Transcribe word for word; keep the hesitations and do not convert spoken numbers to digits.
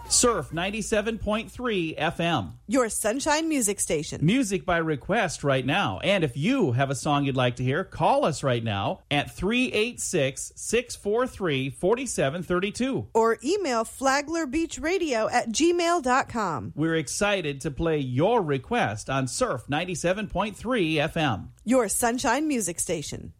Surf ninety-seven point three F M. Your Sunshine Music Station. Music by request right now. And if you have a song you'd like to hear, call us right now at three eight six, six four three, four seven three two. Or email flaglerbeachradio at gmail dot com. We're excited to play your request on Surf ninety-seven point three F M. Your Sunshine Music Station.